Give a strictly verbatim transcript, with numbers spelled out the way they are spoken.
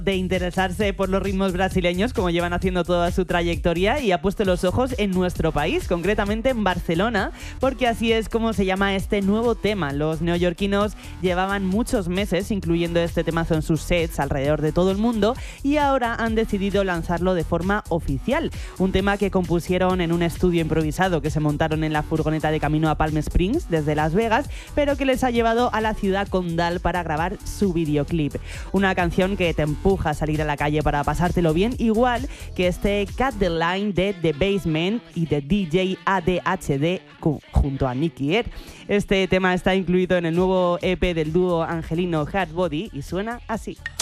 de interesarse por los ritmos brasileños, como llevan haciendo toda su trayectoria, y ha puesto los ojos en nuestro país, concretamente en Barcelona, porque así es como se llama este nuevo tema. Los neoyorquinos llevaban muchos meses incluyendo este temazo en sus sets alrededor de todo el mundo y ahora han decidido lanzarlo de forma oficial. Un tema que compusieron en un estudio improvisado que se montaron en la furgoneta de camino a Palm Springs desde Las Vegas, pero que les ha llevado a la ciudad condal para grabar su videoclip. Una canción que te empuja a salir a la calle para pasártelo bien, igual que este Cut the Line de The Basement y de D J A D H D junto a Nicky Air. Este tema está incluido en el nuevo E P del dúo angelino Hard Body y suena así.